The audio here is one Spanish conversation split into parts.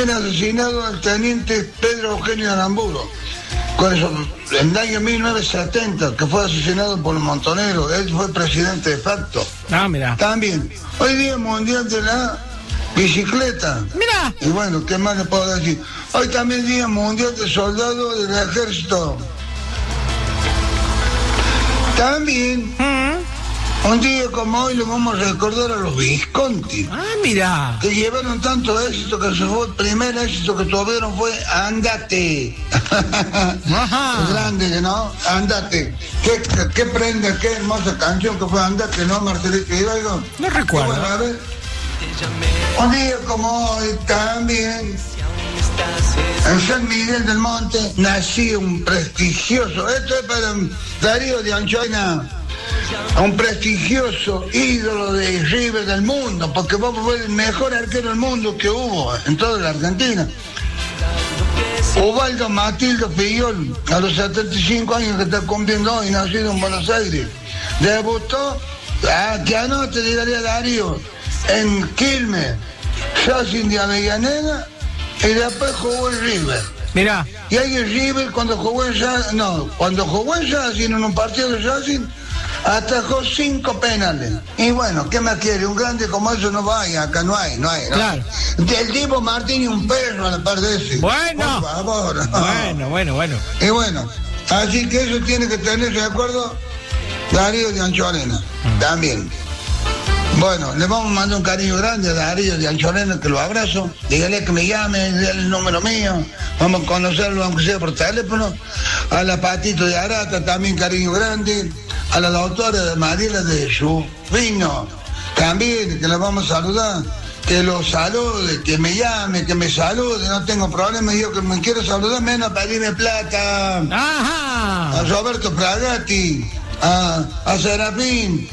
también asesinado al teniente Pedro Eugenio Aramburu. Con eso, en el año 1970, que fue asesinado por los montoneros. Él fue presidente de facto. Ah, mira. También, hoy día mundial de la bicicleta. Mira. Y bueno, ¿qué más le puedo decir? Hoy también día mundial de soldados del ejército. También, un día como hoy le vamos a recordar a los Visconti. Ah, mira. Que llevaron tanto éxito que el primer éxito que tuvieron fue Andate. Ajá. Grande, ¿no? Andate. ¿Qué prenda, qué hermosa canción que fue Andate, ¿no, Marcelito Hidalgo? No recuerdo. Bueno, a ver. Un día como hoy también, en San Miguel del Monte, nació un prestigioso, esto es para Darío de Anchoina, un prestigioso ídolo de River del mundo, porque vos fue el mejor arquero del mundo que hubo en toda la Argentina. Ubaldo Matildo Fillol, a los 75 años que está cumpliendo hoy, nacido en Buenos Aires. Debutó, que anoche llegaría Darío, en Quilmes, Racing de Avellaneda, y después jugó en River. Mira. Y ahí en River, cuando jugó en Racing, en un partido de Racing, atajó 5 penales. Y bueno, ¿qué más quiere? Un grande como eso no vaya, acá no hay. ¿no? Claro. El tipo Martín y un perro a la par de ese. Bueno. Por favor. Bueno. Y bueno, así que eso tiene que tener de acuerdo Darío de Anchorena, también. Bueno, le vamos a mandar un cariño grande a Darío de Anchorena, que lo abrazo. Dígale que me llame, déle el número mío. Vamos a conocerlo, aunque sea por teléfono. A la Patito de Arata, también cariño grande. A la doctora de Mariela de Subino, también, que la vamos a saludar. Que lo salude, que me llame, que me salude, no tengo problema. Yo que me quiero saludar, menos pedirme plata. Ajá. A Roberto Fragatti, a Serafín,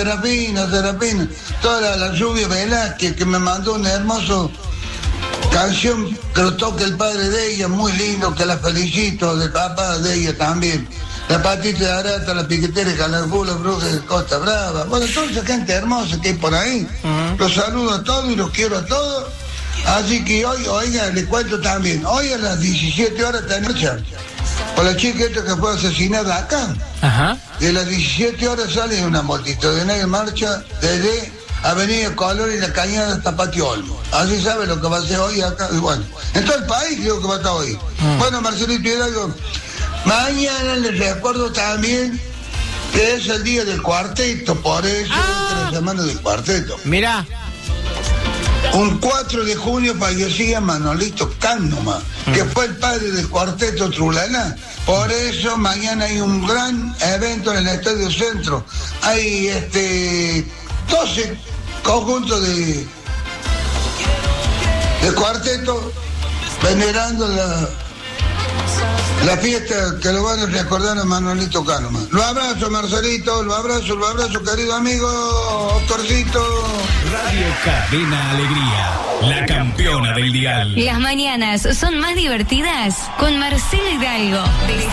toda la lluvia Velázquez, que me mandó una hermosa canción que lo toque el padre de ella, muy lindo, que la felicito, del papá de ella también. La Patita de Arata, la Piquetera de Calarbú, la Bruja de Costa Brava. Bueno, toda esa gente hermosa que hay por ahí. Los saludo a todos y los quiero a todos. Así que hoy, oiga, les cuento también. Hoy a las 17 horas está en marcha. Con la chica esta que fue asesinada acá. Ajá. Y a las 17 horas sale una multitudinaria marcha desde Avenida Colón y la Cañada hasta Patio Olmo. Así sabe lo que va a hacer hoy acá. Y bueno, en todo el país creo que va a estar hoy. Bueno, Marcelito Hidalgo, mañana les recuerdo también que es el día del cuarteto, por eso es la semana del cuarteto. Mira. Un 4 de junio fallecía Manolito Cánnoma, que fue el padre del cuarteto Trulaná. Por eso mañana hay un gran evento en el Estadio Centro. Hay 12 conjuntos de cuarteto venerando la fiesta que lo van a recordar a Manolito Cánnoma. Lo abrazo, Marcelito, lo abrazo, querido amigo Oscarcito. Radio Cadena Alegría, la campeona del dial. Las mañanas son más divertidas con Marcelo Hidalgo.